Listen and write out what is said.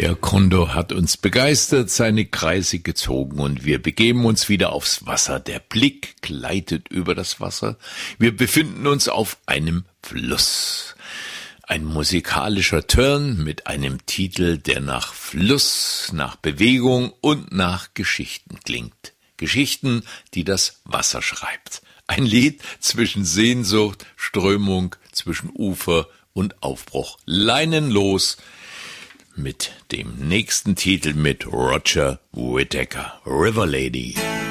Der Kondor hat uns begeistert, seine Kreise gezogen und wir begeben uns wieder aufs Wasser. Der Blick gleitet über das Wasser. Wir befinden uns auf einem Fluss. Ein musikalischer Turn mit einem Titel, der nach Fluss, nach Bewegung und nach Geschichten klingt. Geschichten, die das Wasser schreibt. Ein Lied zwischen Sehnsucht, Strömung, zwischen Ufer und Aufbruch. Leinenlos mit dem nächsten Titel mit Roger Whittaker, River Lady.